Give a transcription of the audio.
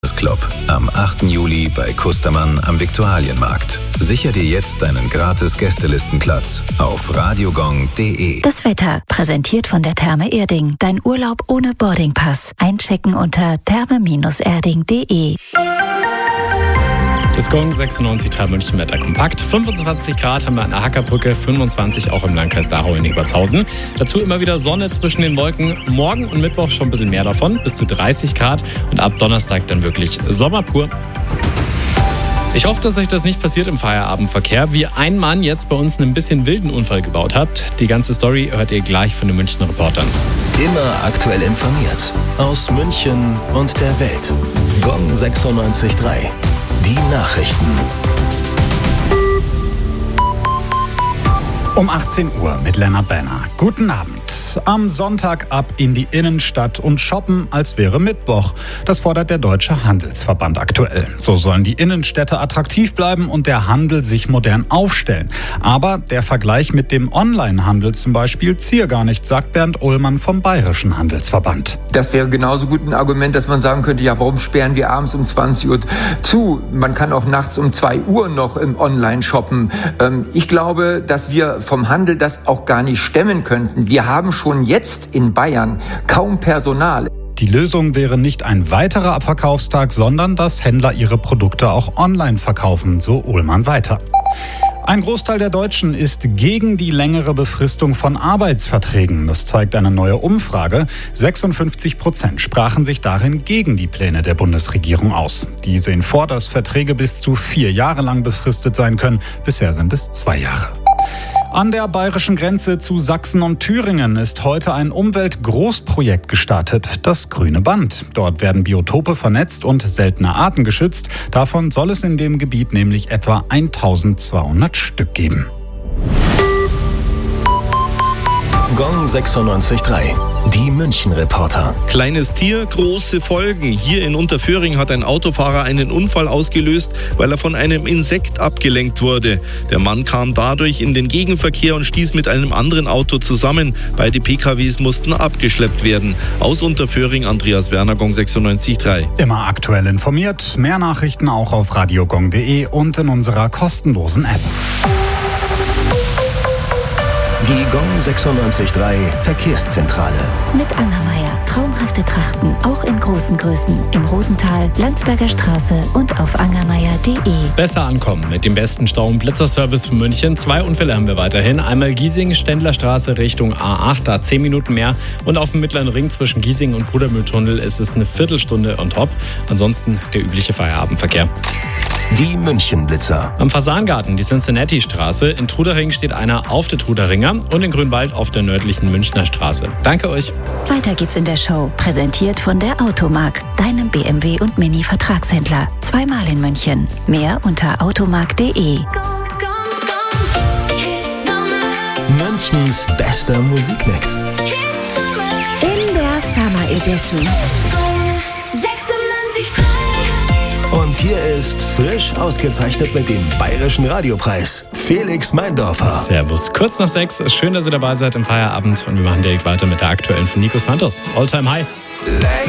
Club am 8. Juli bei Kustermann am Viktualienmarkt. Sicher dir jetzt deinen gratis Gästelistenplatz auf radiogong.de. Das Wetter, präsentiert von der Therme Erding. Dein Urlaub ohne Boardingpass. Einchecken unter therme-erding.de. Das Gong 96,3 München Wetter kompakt. 25 Grad haben wir an der Hackerbrücke, 25 auch im Landkreis Dachau in Ebertshausen. Dazu immer wieder Sonne zwischen den Wolken. Morgen und Mittwoch schon ein bisschen mehr davon, bis zu 30 Grad. Und ab Donnerstag dann wirklich Sommer pur. Ich hoffe, dass euch das nicht passiert im Feierabendverkehr, wie ein Mann jetzt bei uns einen bisschen wilden Unfall gebaut hat. Die ganze Story hört ihr gleich von den Münchner Reportern. Immer aktuell informiert aus München und der Welt. Gong 96,3. Die Nachrichten. Um 18 Uhr mit Lennart Benner. Guten Abend. Am Sonntag ab in die Innenstadt und shoppen, als wäre Mittwoch. Das fordert der Deutsche Handelsverband aktuell. So sollen die Innenstädte attraktiv bleiben und der Handel sich modern aufstellen. Aber der Vergleich mit dem Onlinehandel zum Beispiel ziehe gar nicht, sagt Bernd Ullmann vom Bayerischen Handelsverband. Das wäre genauso gut ein Argument, dass man sagen könnte, ja, warum sperren wir abends um 20 Uhr zu? Man kann auch nachts um 2 Uhr noch im Online shoppen. Ich glaube, dass wir vom Handel das auch gar nicht stemmen könnten. Wir haben schon jetzt in Bayern kaum Personal. Die Lösung wäre nicht ein weiterer Abverkaufstag, sondern dass Händler ihre Produkte auch online verkaufen, so Ullmann weiter. Ein Großteil der Deutschen ist gegen die längere Befristung von Arbeitsverträgen. Das zeigt eine neue Umfrage. 56% sprachen sich darin gegen die Pläne der Bundesregierung aus. Die sehen vor, dass Verträge bis zu 4 Jahre lang befristet sein können. Bisher sind es 2 Jahre. An der bayerischen Grenze zu Sachsen und Thüringen ist heute ein Umweltgroßprojekt gestartet, das Grüne Band. Dort werden Biotope vernetzt und seltene Arten geschützt. Davon soll es in dem Gebiet nämlich etwa 1200 Stück geben. Gong 96,3. Die München-Reporter. Kleines Tier, große Folgen. Hier in Unterföhring hat ein Autofahrer einen Unfall ausgelöst, weil er von einem Insekt abgelenkt wurde. Der Mann kam dadurch in den Gegenverkehr und stieß mit einem anderen Auto zusammen. Beide PKWs mussten abgeschleppt werden. Aus Unterföhring, Andreas Werner, Gong 96,3. Immer aktuell informiert. Mehr Nachrichten auch auf radiogong.de und in unserer kostenlosen App. Die Gong 96,3 Verkehrszentrale. Mit Angermeier. Traumhafte Trachten, auch in großen Größen. Im Rosental, Landsberger Straße und auf angermeier.de. Besser ankommen mit dem besten Stau- und Blitzerservice von München. 2 Unfälle haben wir weiterhin. Einmal Giesing, Ständlerstraße Richtung A8, da 10 Minuten mehr. Und auf dem Mittleren Ring zwischen Giesing und Brudermühltunnel ist es eine Viertelstunde on top. Ansonsten der übliche Feierabendverkehr. Die München-Blitzer. Am Fasangarten, die Cincinnati-Straße. In Trudering steht einer auf der Truderinger und in Grünwald auf der nördlichen Münchner Straße. Danke euch. Weiter geht's in der Show. Präsentiert von der Automark, deinem BMW und Mini-Vertragshändler. 2-mal in München. Mehr unter automark.de. Münchens bester Musikmix. In der Summer Edition. Und hier ist frisch ausgezeichnet mit dem Bayerischen Radiopreis Felix Meindorfer. Servus. Kurz nach 6. Schön, dass ihr dabei seid im Feierabend. Und wir machen direkt weiter mit der aktuellen von Nico Santos. All Time High.